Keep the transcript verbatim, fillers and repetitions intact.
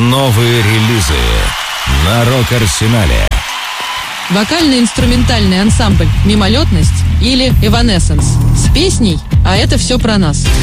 Новые релизы на Рок-Арсенале. Вокально-инструментальный ансамбль «Мимолетность» или «Эванессенс» с песней «А это все про нас».